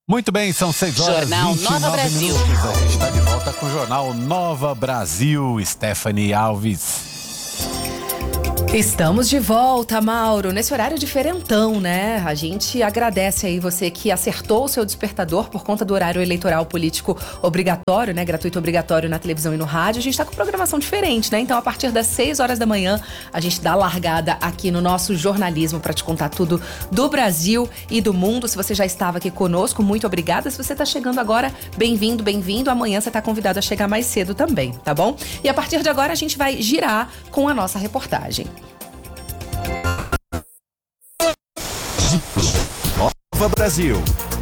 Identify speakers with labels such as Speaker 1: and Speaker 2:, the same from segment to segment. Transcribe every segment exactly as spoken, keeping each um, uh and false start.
Speaker 1: Muito bem, são seis horas
Speaker 2: Jornal
Speaker 1: e vinte e nove
Speaker 2: Nova Brasil.
Speaker 1: minutos. A gente está de volta com o Jornal Nova Brasil. Stephanie Alves.
Speaker 3: Estamos de volta, Mauro, nesse horário diferentão, né? A gente agradece aí você que acertou o seu despertador por conta do horário eleitoral político obrigatório, né? Gratuito obrigatório na televisão e no rádio. A gente tá com programação diferente, né? Então, a partir das seis horas da manhã, a gente dá largada aqui no nosso jornalismo para te contar tudo do Brasil e do mundo. Se você já estava aqui conosco, muito obrigada. Se você tá chegando agora, bem-vindo, bem-vindo. Amanhã você tá convidado a chegar mais cedo também, tá bom? E a partir de agora, a gente vai girar com a nossa reportagem.
Speaker 1: Nova Brasil.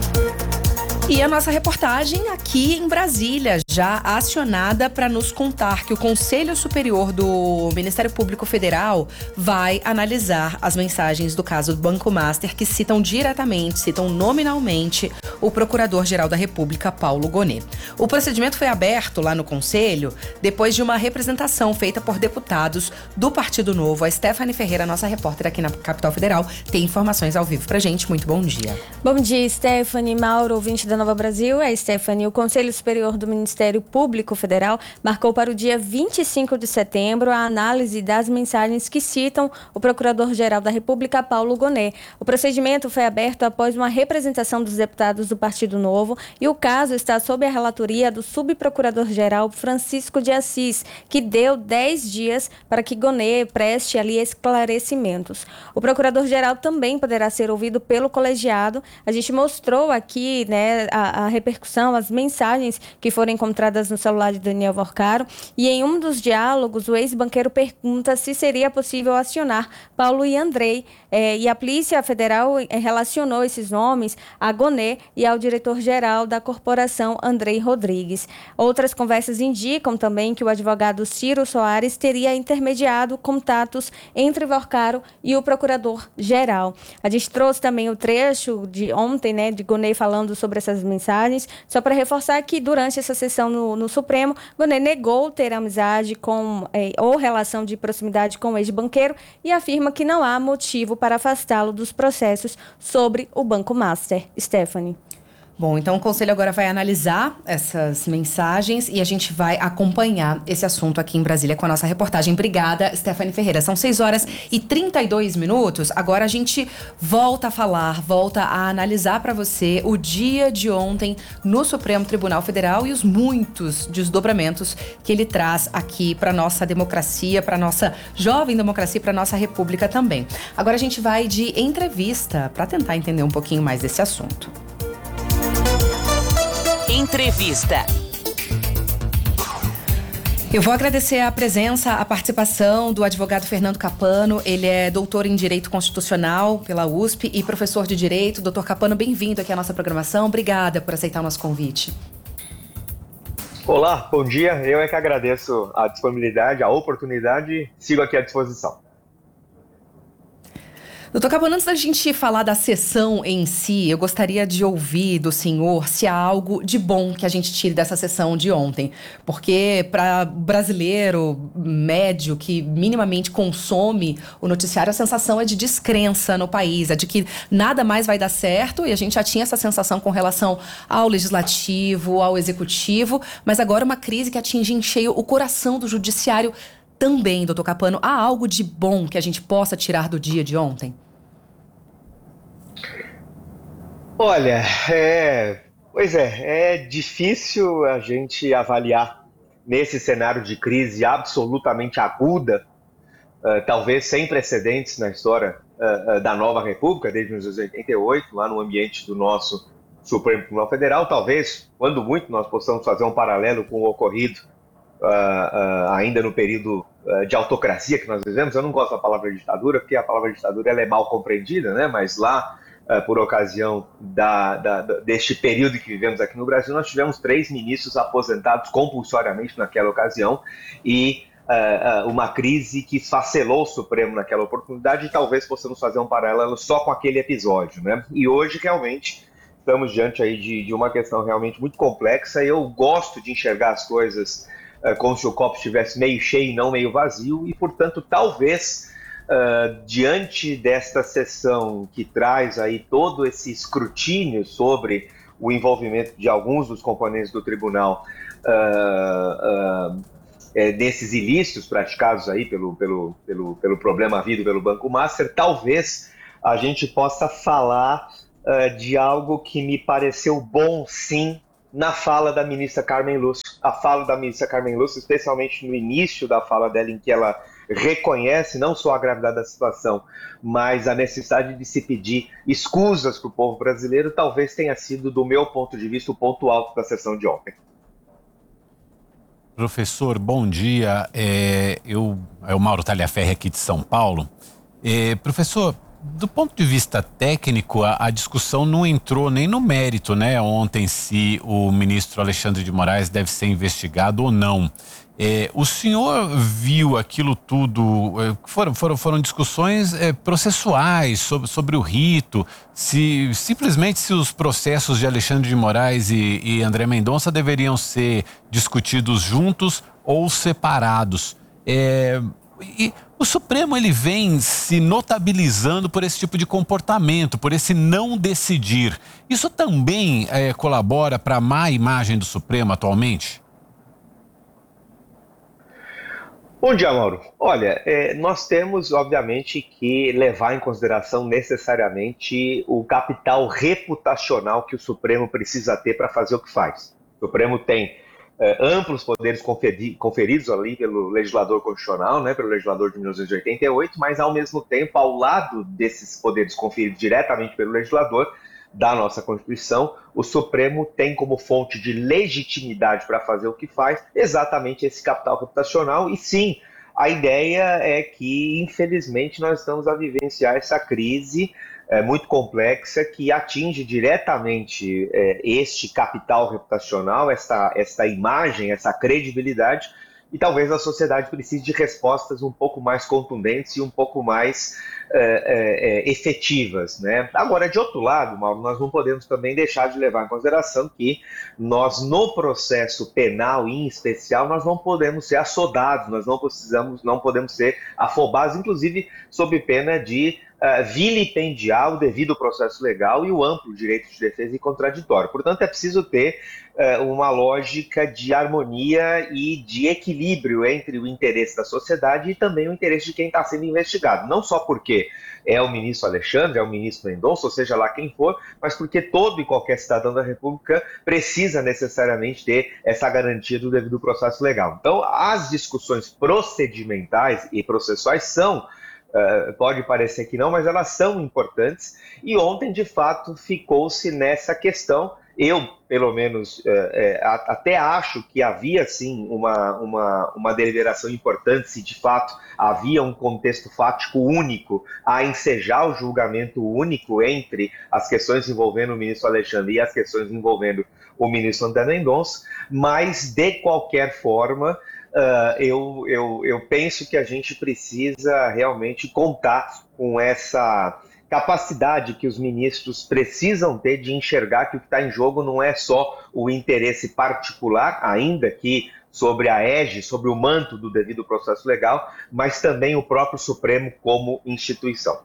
Speaker 3: E a nossa reportagem aqui em Brasília, já acionada para nos contar que o Conselho Superior do Ministério Público Federal vai analisar as mensagens do caso do Banco Master que citam diretamente, citam nominalmente o Procurador-Geral da República, Paulo Gonet. O procedimento foi aberto lá no Conselho depois de uma representação feita por deputados do Partido Novo. A Stephanie Ferreira, nossa repórter aqui na Capital Federal, tem informações ao vivo pra gente. Muito bom dia.
Speaker 4: Bom dia, Stephanie, Mauro, ouvinte da Nova Brasil. É, Stephanie, o Conselho Superior do Ministério Público Federal marcou para o dia vinte e cinco de setembro a análise das mensagens que citam o Procurador-Geral da República, Paulo Gonet. O procedimento foi aberto após uma representação dos deputados do Partido Novo e o caso está sob a relatoria do Subprocurador-Geral Francisco de Assis, que deu dez dias para que Gonet preste ali esclarecimentos. O Procurador-Geral também poderá ser ouvido pelo colegiado. A gente mostrou aqui, né, A, a repercussão, as mensagens que foram encontradas no celular de Daniel Vorcaro. E em um dos diálogos, o ex-banqueiro pergunta se seria possível acionar Paulo e Andrei. Eh, e a Polícia Federal eh, relacionou esses nomes a Gonet e ao diretor-geral da corporação, Andrei Rodrigues. Outras conversas indicam também que o advogado Ciro Soares teria intermediado contatos entre Vorcaro e o procurador-geral. A gente trouxe também o trecho de ontem, né, de Gonet falando sobre essas mensagens, só para reforçar que durante essa sessão no, no Supremo, Gonet negou ter amizade com eh, ou relação de proximidade com o ex-banqueiro e afirma que não há motivo para afastá-lo dos processos sobre o Banco Master. Stephanie.
Speaker 3: Bom, então o Conselho agora vai analisar essas mensagens e a gente vai acompanhar esse assunto aqui em Brasília com a nossa reportagem. Obrigada, Stephanie Ferreira. São seis horas e trinta e dois minutos. Agora a gente volta a falar, volta a analisar para você o dia de ontem no Supremo Tribunal Federal e os muitos desdobramentos que ele traz aqui para nossa democracia, para nossa jovem democracia, para nossa república também. Agora a gente vai de entrevista para tentar entender um pouquinho mais desse assunto.
Speaker 2: Entrevista.
Speaker 3: Eu vou agradecer a presença, a participação do advogado Fernando Capano. Ele é doutor em Direito Constitucional pela U S P e professor de Direito. doutor Capano, bem-vindo aqui à nossa programação. Obrigada por aceitar o nosso convite.
Speaker 5: Olá, bom dia. Eu é que agradeço a disponibilidade, a oportunidade. Sigo aqui à disposição.
Speaker 3: doutor Capano, antes da gente falar da sessão em si, eu gostaria de ouvir do senhor se há algo de bom que a gente tire dessa sessão de ontem. Porque para brasileiro médio que minimamente consome o noticiário, a sensação é de descrença no país, é de que nada mais vai dar certo, e a gente já tinha essa sensação com relação ao legislativo, ao executivo, mas agora uma crise que atinge em cheio o coração do judiciário também, doutor Capano. Há algo de bom que a gente possa tirar do dia de ontem?
Speaker 5: Olha, é, pois é, é difícil a gente avaliar nesse cenário de crise absolutamente aguda, uh, talvez sem precedentes na história uh, uh, da nova República, desde mil novecentos e oitenta e oito, lá no ambiente do nosso Supremo Tribunal Federal. Talvez, quando muito, nós possamos fazer um paralelo com o ocorrido uh, uh, ainda no período uh, de autocracia que nós vivemos. Eu não gosto da palavra ditadura, porque a palavra ditadura ela é mal compreendida, né? Mas lá, Uh, por ocasião da, da, deste período que vivemos aqui no Brasil, nós tivemos três ministros aposentados compulsoriamente naquela ocasião e uh, uh, uma crise que esfacelou o Supremo naquela oportunidade, e talvez possamos fazer um paralelo só com aquele episódio, né? E hoje, realmente, estamos diante aí de, de uma questão realmente muito complexa, e eu gosto de enxergar as coisas uh, como se o copo estivesse meio cheio e não meio vazio, e, portanto, talvez... Uh, diante desta sessão que traz aí todo esse escrutínio sobre o envolvimento de alguns dos componentes do tribunal uh, uh, é, desses ilícitos praticados aí pelo, pelo, pelo, pelo problema havido pelo Banco Master, talvez a gente possa falar uh, de algo que me pareceu bom, sim, na fala da ministra Carmen Lúcia. A fala da ministra Carmen Lúcia, especialmente no início da fala dela, em que ela reconhece não só a gravidade da situação, mas a necessidade de se pedir escusas para o povo brasileiro, talvez tenha sido, do meu ponto de vista, o ponto alto da sessão de ontem.
Speaker 1: Professor, bom dia. É, eu, é o Mauro Talhaferri aqui de São Paulo. É, professor, do ponto de vista técnico, a, a discussão não entrou nem no mérito, né? Ontem, se o ministro Alexandre de Moraes deve ser investigado ou não. É, o senhor viu aquilo tudo, é, foram, foram, foram discussões é, processuais sobre, sobre o rito, se simplesmente se os processos de Alexandre de Moraes e, e André Mendonça deveriam ser discutidos juntos ou separados. É, e o Supremo ele vem se notabilizando por esse tipo de comportamento, por esse não decidir. Isso também é, colabora para a má imagem do Supremo atualmente?
Speaker 5: Bom dia, Mauro. Olha, é, nós temos, obviamente, que levar em consideração necessariamente o capital reputacional que o Supremo precisa ter para fazer o que faz. O Supremo tem é, amplos poderes conferi- conferidos ali pelo legislador constitucional, né, pelo legislador de mil novecentos e oitenta e oito, mas, ao mesmo tempo, ao lado desses poderes conferidos diretamente pelo legislador da nossa Constituição, o Supremo tem como fonte de legitimidade para fazer o que faz exatamente esse capital reputacional. E sim, a ideia é que, infelizmente, nós estamos a vivenciar essa crise é, muito complexa que atinge diretamente é, este capital reputacional, essa, essa imagem, essa credibilidade, e talvez a sociedade precise de respostas um pouco mais contundentes e um pouco mais é, é, efetivas, né? Agora, de outro lado, Mauro, nós não podemos também deixar de levar em consideração que nós, no processo penal em especial, nós não podemos ser assodados, nós não, precisamos, não podemos ser afobados, inclusive sob pena de uh, vilipendiar o devido processo legal e o amplo direito de defesa e contraditório. Portanto, é preciso ter uma lógica de harmonia e de equilíbrio entre o interesse da sociedade e também o interesse de quem está sendo investigado. Não só porque é o ministro Alexandre, é o ministro Mendonça, ou seja lá quem for, mas porque todo e qualquer cidadão da República precisa necessariamente ter essa garantia do devido processo legal. Então, as discussões procedimentais e processuais são, Uh, pode parecer que não, mas elas são importantes, e ontem, de fato, ficou-se nessa questão. Eu, pelo menos, é, é, até acho que havia, sim, uma, uma, uma deliberação importante, se de fato havia um contexto fático único a ensejar o julgamento único entre as questões envolvendo o ministro Alexandre e as questões envolvendo o ministro André Mendonça, mas, de qualquer forma, Uh, eu, eu, eu penso que a gente precisa realmente contar com essa capacidade que os ministros precisam ter de enxergar que o que está em jogo não é só o interesse particular, ainda que sobre a égide, sobre o manto do devido processo legal, mas também o próprio Supremo como instituição.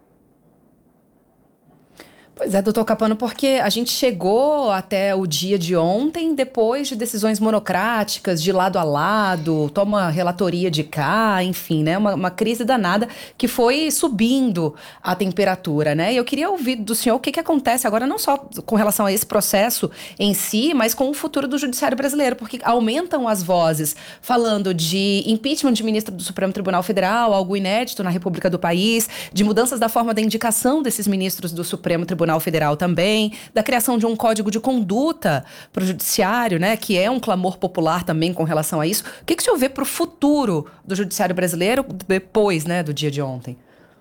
Speaker 3: Pois é, doutor Capano, porque a gente chegou até o dia de ontem depois de decisões monocráticas, de lado a lado, toma relatoria de cá, enfim, né? Uma, uma crise danada que foi subindo a temperatura, né? E eu queria ouvir do senhor o que, que acontece agora, não só com relação a esse processo em si, mas com o futuro do judiciário brasileiro, porque aumentam as vozes falando de impeachment de ministro do Supremo Tribunal Federal, algo inédito na República do país, de mudanças da forma da indicação desses ministros do Supremo Tribunal Federal também, da criação de um código de conduta para o judiciário, né, que é um clamor popular também com relação a isso. O que, que o senhor vê para o futuro do judiciário brasileiro depois, né, do dia de ontem?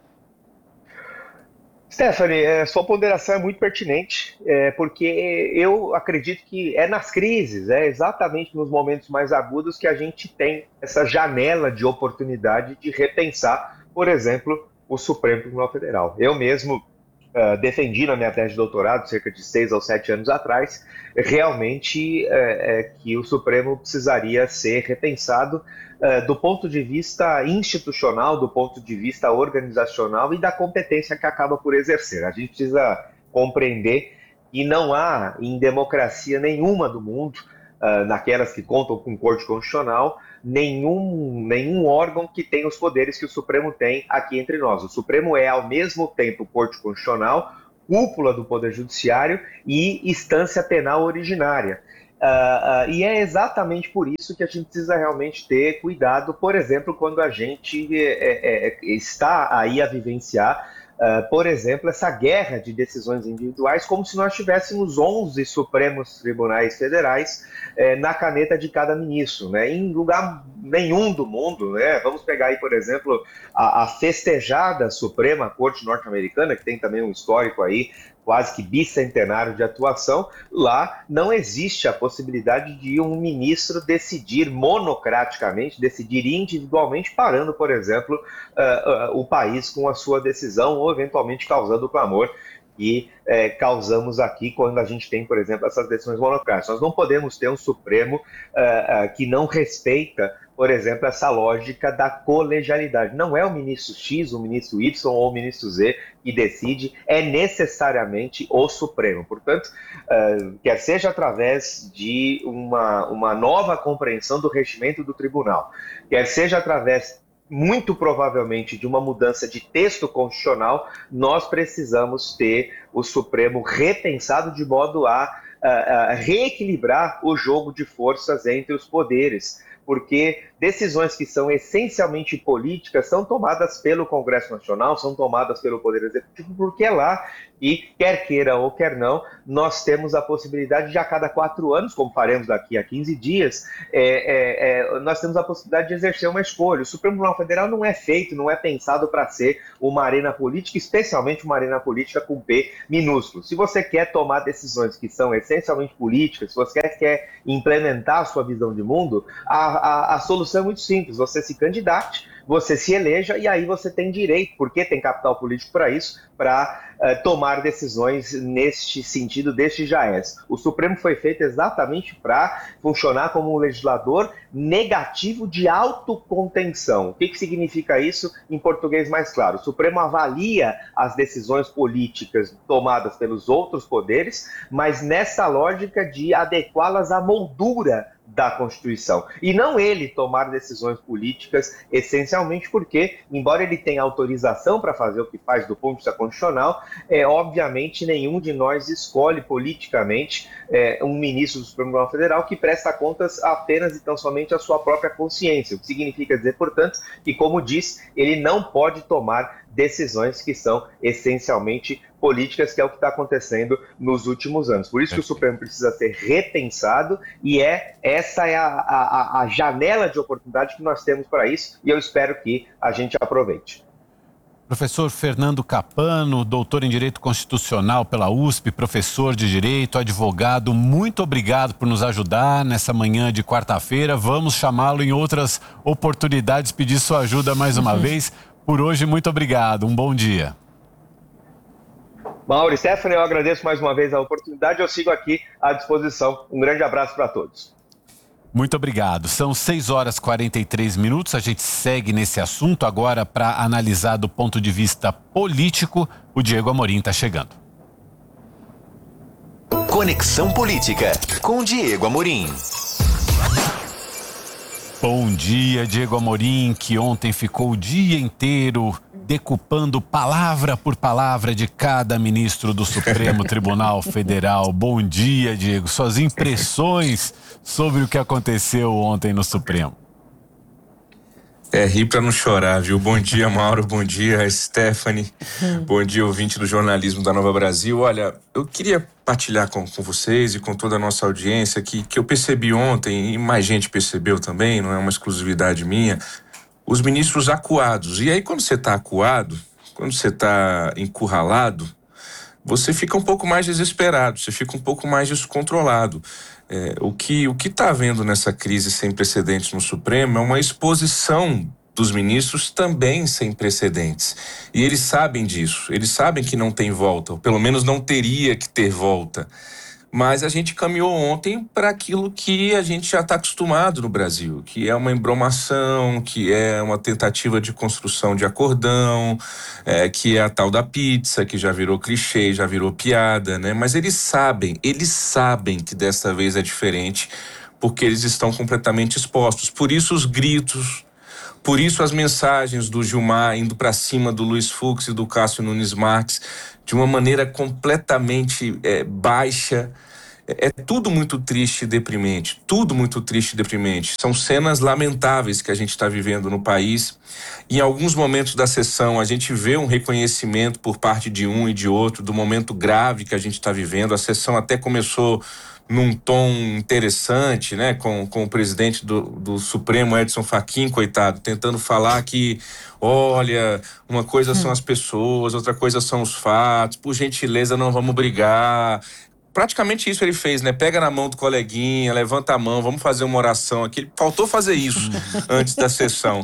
Speaker 5: Stephanie, sua ponderação é muito pertinente, é, porque eu acredito que é nas crises, é exatamente nos momentos mais agudos que a gente tem essa janela de oportunidade de repensar, por exemplo, o Supremo Tribunal Federal. Eu mesmo Uh, defendi na minha tese de doutorado, cerca de seis ou sete anos atrás, realmente é, é, que o Supremo precisaria ser repensado uh, do ponto de vista institucional, do ponto de vista organizacional e da competência que acaba por exercer. A gente precisa compreender E não há, em democracia nenhuma do mundo, uh, naquelas que contam com corte constitucional, nenhum, nenhum órgão que tenha os poderes que o Supremo tem aqui entre nós. O Supremo é, ao mesmo tempo, corte constitucional, cúpula do Poder Judiciário e instância penal originária. Uh, uh, e é exatamente por isso que a gente precisa realmente ter cuidado, por exemplo, quando a gente é, é, está aí a vivenciar, uh, por exemplo, essa guerra de decisões individuais, como se nós tivéssemos onze Supremos Tribunais Federais é, na caneta de cada ministro, né? Em lugar nenhum do mundo, né? Vamos pegar aí, por exemplo, a, a festejada Suprema Corte Norte-Americana, que tem também um histórico aí, quase que bicentenário de atuação. Lá não existe a possibilidade de um ministro decidir monocraticamente, decidir individualmente, parando, por exemplo, uh, uh, o país com a sua decisão ou eventualmente causando clamor que é, causamos aqui quando a gente tem, por exemplo, essas decisões monocráticas. Nós não podemos ter um Supremo uh, uh, que não respeita, por exemplo, essa lógica da colegialidade. Não é o ministro X, o ministro Y ou o ministro Z que decide, é necessariamente o Supremo. Portanto, uh, quer seja através de uma, uma nova compreensão do regimento do tribunal, quer seja através, muito provavelmente, de uma mudança de texto constitucional, nós precisamos ter o Supremo repensado de modo a, a, a reequilibrar o jogo de forças entre os poderes, porque decisões que são essencialmente políticas são tomadas pelo Congresso Nacional, são tomadas pelo Poder Executivo, porque é lá, e quer queira ou quer não, nós temos a possibilidade de a cada quatro anos, como faremos daqui a quinze dias, é, é, é, nós temos a possibilidade de exercer uma escolha. O Supremo Tribunal Federal não é feito, não é pensado para ser uma arena política, especialmente uma arena política com P minúsculo. Se você quer tomar decisões que são essencialmente políticas, se você quer, quer implementar a sua visão de mundo, a, a, a solução é muito simples: você se candidate, você se eleja e aí você tem direito, porque tem capital político para isso, para uh, tomar decisões neste sentido, deste já é. O Supremo foi feito exatamente para funcionar como um legislador negativo de autocontenção. O que, que significa isso em português mais claro? O Supremo avalia as decisões políticas tomadas pelos outros poderes, mas nessa lógica de adequá-las à moldura da Constituição. E não ele tomar decisões políticas, essencialmente porque, embora ele tenha autorização para fazer o que faz do ponto de vista constitucional, é, obviamente nenhum de nós escolhe politicamente é, um ministro do Supremo Tribunal Federal que presta contas apenas e tão somente à sua própria consciência. O que significa dizer, portanto, que, como diz, ele não pode tomar decisões que são essencialmente políticas, que é o que está acontecendo nos últimos anos. Por isso que o Supremo precisa ser repensado, e é, essa é a, a, a janela de oportunidade que nós temos para isso, e eu espero que a gente aproveite.
Speaker 1: Professor Fernando Capano, doutor em Direito Constitucional pela U S P, professor de Direito, advogado, muito obrigado por nos ajudar nessa manhã de quarta-feira. Vamos chamá-lo em outras oportunidades, pedir sua ajuda mais uma vez. Por hoje, muito obrigado. Um bom dia.
Speaker 5: Mauro e Stephanie, eu agradeço mais uma vez a oportunidade. Eu sigo aqui à disposição. Um grande abraço para todos.
Speaker 1: Muito obrigado. São seis horas e quarenta e três minutos. A gente segue nesse assunto agora para analisar do ponto de vista político. O Diego Amorim está chegando.
Speaker 2: Conexão Política com Diego Amorim.
Speaker 1: Bom dia, Diego Amorim, que ontem ficou o dia inteiro decupando palavra por palavra de cada ministro do Supremo Tribunal Federal. Bom dia, Diego. Suas impressões sobre o que aconteceu ontem no Supremo.
Speaker 6: É, rir pra não chorar, viu? Bom dia, Mauro, bom dia, Stephanie, bom dia, ouvinte do jornalismo da Nova Brasil. Olha, eu queria partilhar com, com vocês e com toda a nossa audiência que, que eu percebi ontem, e mais gente percebeu também, não é uma exclusividade minha, os ministros acuados. E aí, quando você tá acuado, quando você tá encurralado, você fica um pouco mais desesperado, você fica um pouco mais descontrolado. É, o que o que está havendo nessa crise sem precedentes no Supremo é uma exposição dos ministros também sem precedentes. E eles sabem disso, eles sabem que não tem volta, ou pelo menos não teria que ter volta. Mas a gente caminhou ontem para aquilo que a gente já está acostumado no Brasil, que é uma embromação, que é uma tentativa de construção de acordão, é, que é a tal da pizza, que já virou clichê, já virou piada, né? Mas eles sabem, eles sabem que dessa vez é diferente, porque eles estão completamente expostos. Por isso os gritos, por isso as mensagens do Gilmar indo para cima do Luiz Fux e do Cássio Nunes Marques de uma maneira completamente é, baixa. É, é tudo muito triste e deprimente, tudo muito triste e deprimente. São cenas lamentáveis que a gente está vivendo no país. Em alguns momentos da sessão a gente vê um reconhecimento por parte de um e de outro do momento grave que a gente está vivendo. A sessão até começou num tom interessante, né, com, com o presidente do, do Supremo, Edson Fachin, coitado, tentando falar que, olha, uma coisa são as pessoas, outra coisa são os fatos, por gentileza não vamos brigar. Praticamente isso ele fez, né? Pega na mão do coleguinha, levanta a mão, vamos fazer uma oração aqui. Faltou fazer isso antes da sessão.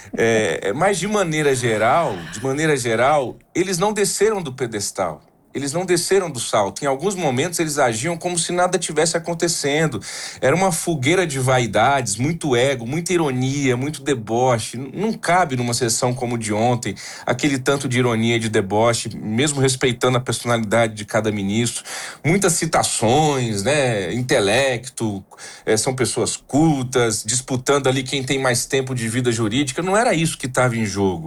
Speaker 6: É, mas de maneira geral, de maneira geral, eles não desceram do pedestal. Eles não desceram do salto. Em alguns momentos eles agiam como se nada tivesse acontecendo. Era uma fogueira de vaidades, muito ego, muita ironia, muito deboche. Não cabe numa sessão como de ontem aquele tanto de ironia e de deboche, mesmo respeitando a personalidade de cada ministro. Muitas citações, né? Intelecto, é, são pessoas cultas, disputando ali quem tem mais tempo de vida jurídica. Não era isso que estava em jogo.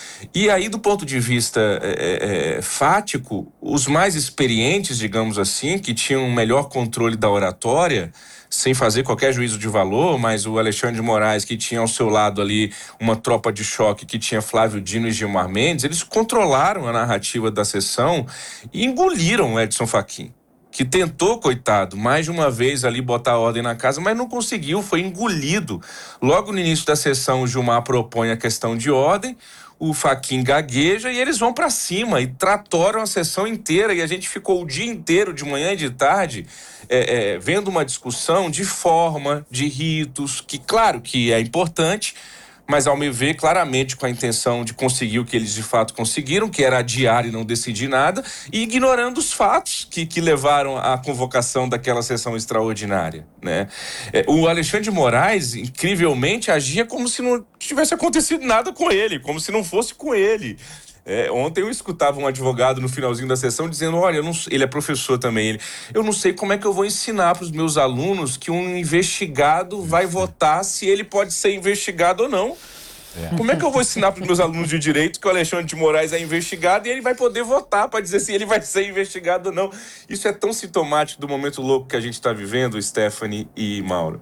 Speaker 6: E aí, do ponto de vista é, é, fático, os mais experientes, digamos assim, que tinham um melhor controle da oratória, sem fazer qualquer juízo de valor, mas o Alexandre de Moraes, que tinha ao seu lado ali uma tropa de choque que tinha Flávio Dino e Gilmar Mendes, eles controlaram a narrativa da sessão e engoliram o Edson Fachin, que tentou, coitado, mais de uma vez ali botar ordem na casa, mas não conseguiu, foi engolido. Logo no início da sessão, o Gilmar propõe a questão de ordem, o Fachin gagueja e eles vão para cima e tratoram a sessão inteira, e a gente ficou o dia inteiro, de manhã e de tarde, é, é, vendo uma discussão de forma, de ritos, que claro que é importante, mas ao meu ver, claramente com a intenção de conseguir o que eles de fato conseguiram, que era adiar e não decidir nada, e ignorando os fatos que, que levaram à convocação daquela sessão extraordinária, né? É, o Alexandre de Moraes, incrivelmente, agia como se não tivesse acontecido nada com ele, como se não fosse com ele. É, ontem eu escutava um advogado no finalzinho da sessão dizendo, olha, eu não, ele é professor também, ele, eu não sei como é que eu vou ensinar para os meus alunos que um investigado vai votar se ele pode ser investigado ou não. É. Como é que eu vou ensinar para os meus alunos de direito que o Alexandre de Moraes é investigado e ele vai poder votar para dizer se ele vai ser investigado ou não? Isso é tão sintomático do momento louco que a gente está vivendo, Stephanie e Mauro.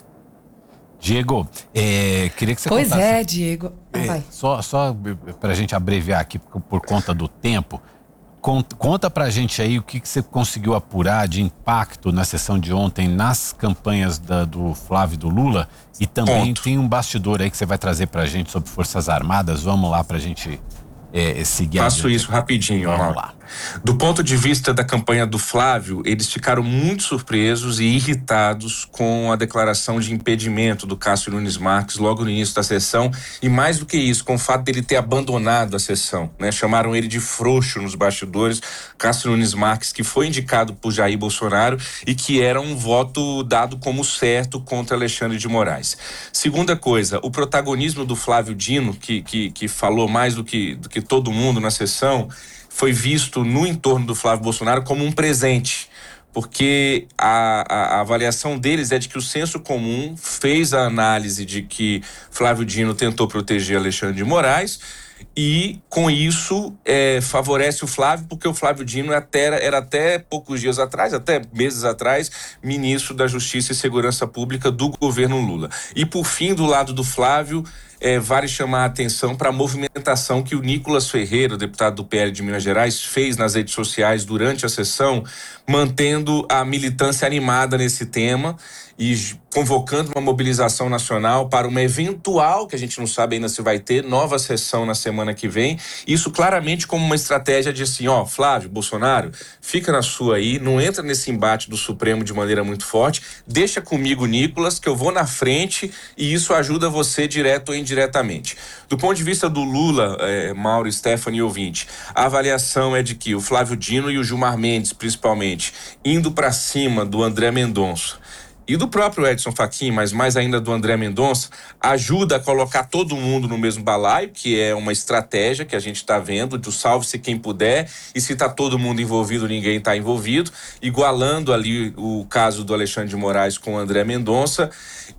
Speaker 1: Diego, é, queria que você
Speaker 3: pois
Speaker 1: contasse...
Speaker 3: Pois é, Diego. Ah,
Speaker 1: é,
Speaker 3: vai.
Speaker 1: Só, só pra gente abreviar aqui por, por conta do tempo, conta, conta pra gente aí o que, que você conseguiu apurar de impacto na sessão de ontem nas campanhas da, do Flávio e do Lula, e também Ponto. Tem um bastidor aí que você vai trazer pra gente sobre Forças Armadas. Vamos lá pra gente é, seguir.
Speaker 6: Faço isso rapidinho.
Speaker 1: Vamos
Speaker 6: Mauro.
Speaker 1: lá.
Speaker 6: Do ponto de vista da campanha do Flávio, eles ficaram muito surpresos e irritados com a declaração de impedimento do Cássio Nunes Marques logo no início da sessão, e mais do que isso, com o fato dele ter abandonado a sessão, né? Chamaram ele de frouxo nos bastidores, Cássio Nunes Marques, que foi indicado por Jair Bolsonaro e que era um voto dado como certo contra Alexandre de Moraes. Segunda coisa, o protagonismo do Flávio Dino, que, que, que falou mais do que, do que todo mundo na sessão, foi visto no entorno do Flávio Bolsonaro como um presente, porque a, a, a avaliação deles é de que o senso comum fez a análise de que Flávio Dino tentou proteger Alexandre de Moraes e, com isso, é, favorece o Flávio, porque o Flávio Dino até, era até poucos dias atrás, até meses atrás, ministro da Justiça e Segurança Pública do governo Lula. E, por fim, do lado do Flávio, É, vale chamar a atenção para a movimentação que o Nicolas Ferreira, deputado do P L de Minas Gerais, fez nas redes sociais durante a sessão, mantendo a militância animada nesse tema e convocando uma mobilização nacional para uma eventual, que a gente não sabe ainda se vai ter, nova sessão na semana que vem. Isso claramente como uma estratégia de assim, ó, Flávio, Bolsonaro, fica na sua aí, não entra nesse embate do Supremo de maneira muito forte, deixa comigo, Nicolas, que eu vou na frente e isso ajuda você direto ou indiretamente indiretamente. Do ponto de vista do Lula, é, Mauro, Stephanie e ouvinte, a avaliação é de que o Flávio Dino e o Gilmar Mendes, principalmente, indo para cima do André Mendonça e do próprio Edson Fachin, mas mais ainda do André Mendonça, ajuda a colocar todo mundo no mesmo balaio, que é uma estratégia que a gente está vendo, do salve-se quem puder, e se está todo mundo envolvido, ninguém está envolvido, igualando ali o caso do Alexandre de Moraes com o André Mendonça,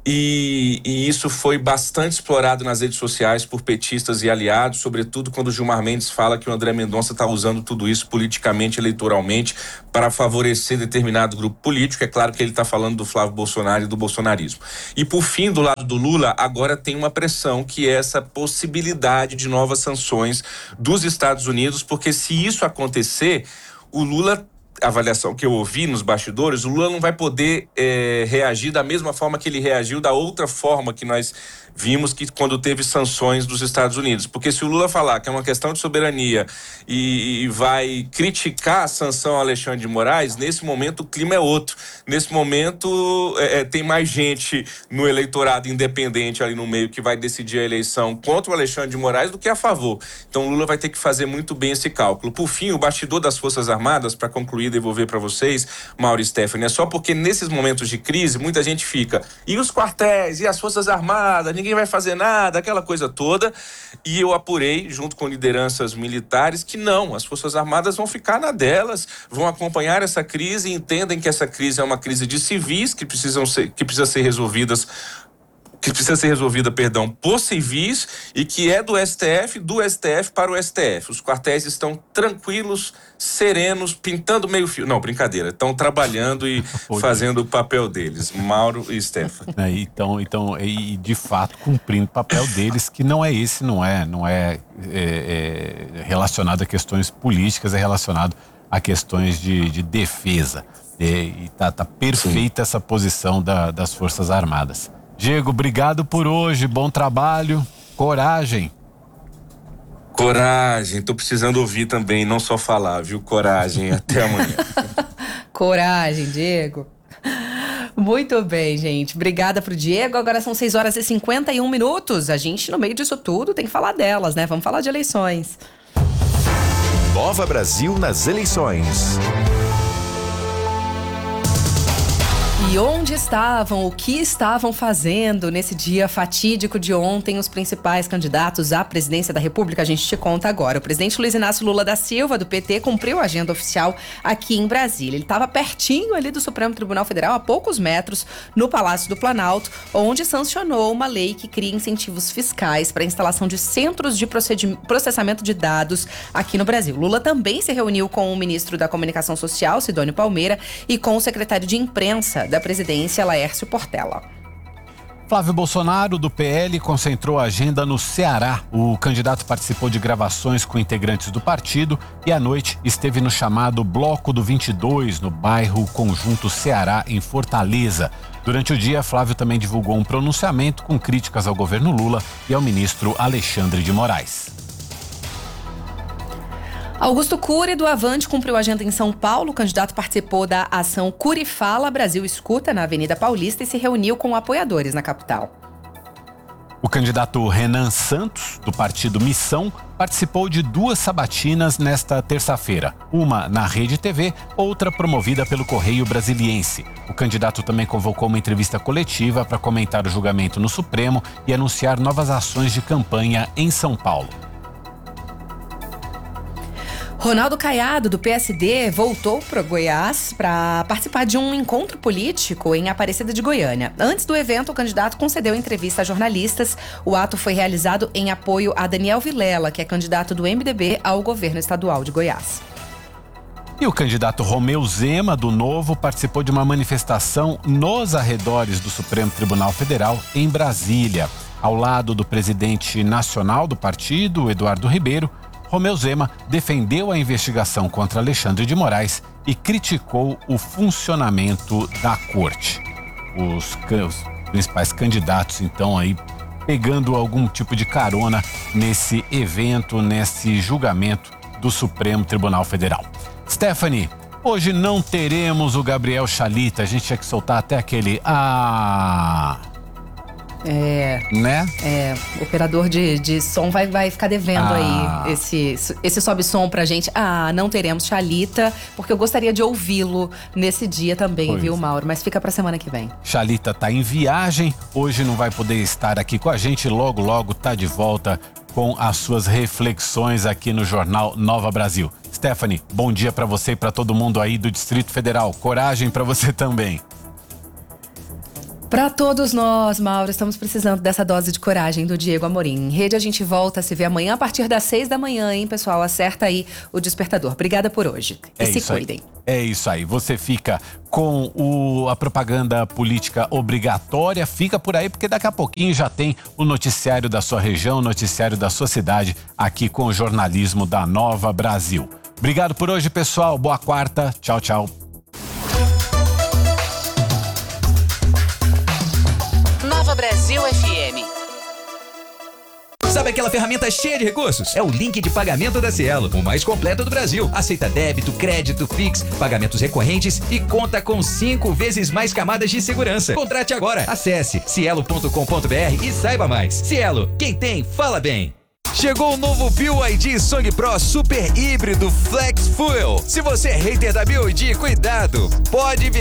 Speaker 6: e, e isso foi bastante explorado nas redes sociais por petistas e aliados, sobretudo quando o Gilmar Mendes fala que o André Mendonça está usando tudo isso politicamente, eleitoralmente, para favorecer determinado grupo político. É claro que ele está falando do Flávio Bolsonaro e do bolsonarismo. E por fim, do lado do Lula, agora tem uma pressão, que é essa possibilidade de novas sanções dos Estados Unidos, porque se isso acontecer, o Lula, a avaliação que eu ouvi nos bastidores, o Lula não vai poder é, reagir da mesma forma que ele reagiu, da outra forma que nós vimos que quando teve sanções dos Estados Unidos. Porque se o Lula falar que é uma questão de soberania e, e vai criticar a sanção ao Alexandre de Moraes, nesse momento o clima é outro. Nesse momento é, tem mais gente no eleitorado independente ali no meio que vai decidir a eleição contra o Alexandre de Moraes do que a favor. Então o Lula vai ter que fazer muito bem esse cálculo. Por fim, o bastidor das Forças Armadas, para concluir e devolver para vocês, Mauro e Stephanie, é só porque nesses momentos de crise muita gente fica, e os quartéis, e as Forças Armadas, ninguém vai fazer nada, aquela coisa toda, e eu apurei, junto com lideranças militares, que não, as Forças Armadas vão ficar na delas, vão acompanhar essa crise e entendem que essa crise é uma crise de civis que precisam ser, que precisa ser resolvidas que precisa ser resolvida, perdão, por civis, e que é do S T F, do S T F para o S T F. Os quartéis estão tranquilos, serenos, pintando meio fio. Não, brincadeira, estão trabalhando e fazendo o papel deles. Mauro e Stephanie.
Speaker 1: É, então, então, e de fato cumprindo o papel deles, que não é esse, não é, não é, é, é relacionado a questões políticas, é relacionado a questões de, de defesa. E, e tá, tá perfeita Sim. essa posição da, das Forças Armadas. Diego, obrigado por hoje, bom trabalho, coragem.
Speaker 6: Coragem, tô precisando ouvir também, não só falar, viu? Coragem, até amanhã.
Speaker 3: Coragem, Diego. Muito bem, gente, obrigada pro Diego. Agora são seis horas e cinquenta e um minutos, a gente no meio disso tudo tem que falar delas, né? Vamos falar de eleições.
Speaker 2: Nova Brasil nas eleições.
Speaker 3: E onde estavam, o que estavam fazendo nesse dia fatídico de ontem os principais candidatos à presidência da República? A gente te conta agora. O presidente Luiz Inácio Lula da Silva, do P T, cumpriu a agenda oficial aqui em Brasília. Ele estava pertinho ali do Supremo Tribunal Federal, a poucos metros, no Palácio do Planalto, onde sancionou uma lei que cria incentivos fiscais para a instalação de centros de processamento de dados aqui no Brasil. Lula também se reuniu com o ministro da Comunicação Social, Sidônio Palmeira, e com o secretário de Imprensa da presidência, Laércio Portela.
Speaker 1: Flávio Bolsonaro, do P L, concentrou a agenda no Ceará. O candidato participou de gravações com integrantes do partido e à noite esteve no chamado Bloco do vinte e dois, no bairro Conjunto Ceará, em Fortaleza. Durante o dia, Flávio também divulgou um pronunciamento com críticas ao governo Lula e ao ministro Alexandre de Moraes.
Speaker 3: Augusto Cury, do Avante, cumpriu a agenda em São Paulo. O candidato participou da ação Cury Fala Brasil Escuta na Avenida Paulista e se reuniu com apoiadores na capital.
Speaker 1: O candidato Renan Santos, do partido Missão, participou de duas sabatinas nesta terça-feira. Uma na Rede T V, outra promovida pelo Correio Brasiliense. O candidato também convocou uma entrevista coletiva para comentar o julgamento no Supremo e anunciar novas ações de campanha em São Paulo.
Speaker 3: Ronaldo Caiado, do P S D, voltou para Goiás para participar de um encontro político em Aparecida de Goiânia. Antes do evento, o candidato concedeu entrevista a jornalistas. O ato foi realizado em apoio a Daniel Vilela, que é candidato do M D B ao governo estadual de Goiás.
Speaker 1: E o candidato Romeu Zema, do Novo, participou de uma manifestação nos arredores do Supremo Tribunal Federal, em Brasília. Ao lado do presidente nacional do partido, Eduardo Ribeiro, Romeu Zema defendeu a investigação contra Alexandre de Moraes e criticou o funcionamento da corte. Os, os principais candidatos, então, aí pegando algum tipo de carona nesse evento, nesse julgamento do Supremo Tribunal Federal. Stephanie, hoje não teremos o Gabriel Chalita, a gente tinha que soltar até aquele ah...
Speaker 3: É.
Speaker 1: Né?
Speaker 3: É, o operador de, de som vai, vai ficar devendo
Speaker 1: Ah.
Speaker 3: aí esse, esse sobe-som pra gente. Ah, não teremos Thalita, porque eu gostaria de ouvi-lo nesse dia também,
Speaker 1: Pois.
Speaker 3: viu, Mauro? Mas fica pra semana que vem.
Speaker 1: Thalita tá em viagem, hoje não vai poder estar aqui com a gente, logo, logo tá de volta com as suas reflexões aqui no Jornal Nova Brasil. Stephanie, bom dia pra você e pra todo mundo aí do Distrito Federal. Coragem pra você também.
Speaker 3: Pra todos nós, Mauro, estamos precisando dessa dose de coragem do Diego Amorim. Em rede, a gente volta a se ver amanhã a partir das seis da manhã, hein, pessoal? Acerta aí o despertador. Obrigada por hoje. E
Speaker 1: É
Speaker 3: se
Speaker 1: isso aí.
Speaker 3: cuidem.
Speaker 1: É isso aí. Você fica com o, a propaganda política obrigatória. Fica por aí, porque daqui a pouquinho já tem o noticiário da sua região, o noticiário da sua cidade, aqui com o jornalismo da Nova Brasil. Obrigado por hoje, pessoal. Boa quarta. Tchau, tchau.
Speaker 7: Nova Brasil F M.
Speaker 8: Sabe aquela ferramenta cheia de recursos? É o link de pagamento da Cielo, o mais completo do Brasil. Aceita débito, crédito, Pix, pagamentos recorrentes e conta com cinco vezes mais camadas de segurança. Contrate agora. Acesse cielo ponto com ponto br e saiba mais. Cielo, quem tem, fala bem. Chegou o novo B Y D Song Pro Super Híbrido Flex Fuel. Se você é hater da B Y D, cuidado, pode vir